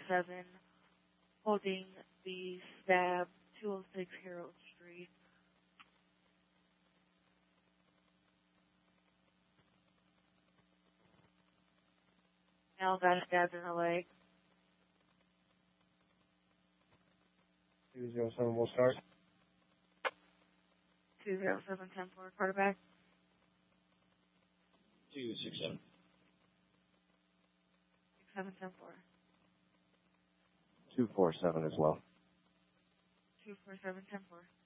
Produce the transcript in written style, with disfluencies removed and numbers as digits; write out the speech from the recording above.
207, holding the stab, 206 Harold Street. Male got stabbed in the leg. 207 will start. 207, 10-4, quarterback. 267. 67, 10-4. 247 as well. 247, 10-4.